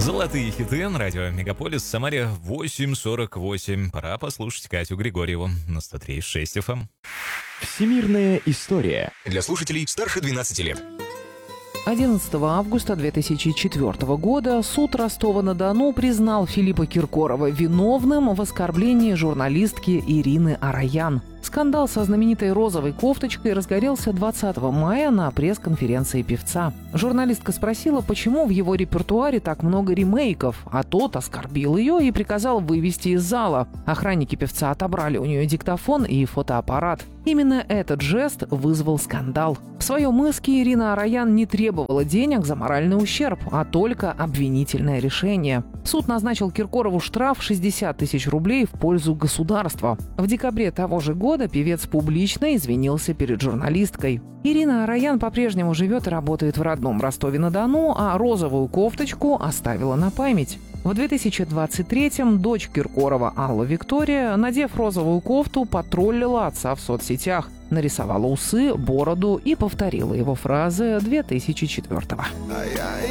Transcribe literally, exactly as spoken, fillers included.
Золотые хиты, радио Мегаполис, Самаре восемь сорок восемь. Пора послушать Катю Григорьеву на сто три и шесть эф эм. Всемирная история. Для слушателей старше двенадцати лет. одиннадцатого августа две тысячи четвёртого года суд Ростова-на-Дону признал Филиппа Киркорова виновным в оскорблении журналистки Ирины Араян. Скандал со знаменитой розовой кофточкой разгорелся двадцатого мая на пресс-конференции певца. Журналистка спросила, почему в его репертуаре так много ремейков, а тот оскорбил ее и приказал вывести из зала. Охранники певца отобрали у нее диктофон и фотоаппарат. Именно этот жест вызвал скандал. В своем иске Ирина Араян не требовала денег за моральный ущерб, а только обвинительное решение. Суд назначил Киркорову штраф шестьдесят тысяч рублей в пользу государства. В декабре того же года певец публично извинился перед журналисткой. Ирина Араян по-прежнему живет и работает в родном Ростове-на-Дону, а розовую кофточку оставила на память. В две тысячи двадцать третьем дочь Киркорова Алла Виктория, надев розовую кофту, потроллила отца в соцсетях, нарисовала усы, бороду и повторила его фразы две тысячи четвёртого.